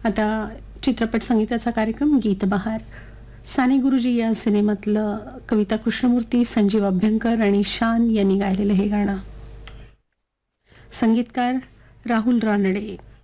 आता चित्रपट संगीताचा कार्यक्रम गीत बहार. साने गुरुजी या सिनेमातलं कविता कृष्णमूर्ती, संजीव अभ्यंकर आणि शान यांनी गायलेलं हे गाणं. संगीतकार राहुल रानडे.